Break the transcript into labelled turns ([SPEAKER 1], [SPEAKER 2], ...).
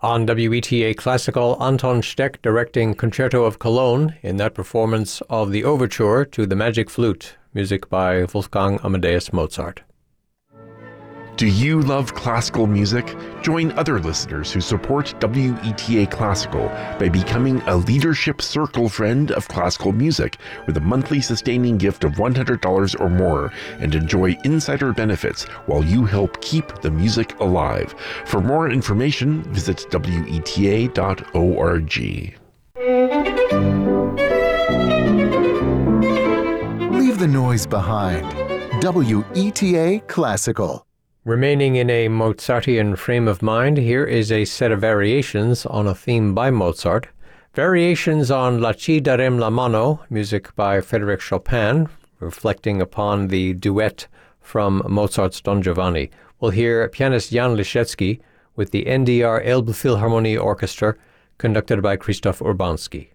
[SPEAKER 1] On WETA Classical, Anton Steck directing Concerto of Cologne in that performance of the overture to The Magic Flute, music by Wolfgang Amadeus Mozart.
[SPEAKER 2] Do you love classical music? Join other listeners who support WETA Classical by becoming a Leadership Circle Friend of Classical Music with a monthly sustaining gift of $100 or more, and enjoy insider benefits while you help keep the music alive. For more information, visit weta.org.
[SPEAKER 3] Leave the noise behind. WETA Classical.
[SPEAKER 1] Remaining in a Mozartian frame of mind, here is a set of variations on a theme by Mozart. Variations on La Ci darem la mano, music by Frédéric Chopin, reflecting upon the duet from Mozart's Don Giovanni. We'll hear pianist Jan Liszewski with the NDR Elbphilharmonie Orchestra, conducted by Krzysztof Urbanski.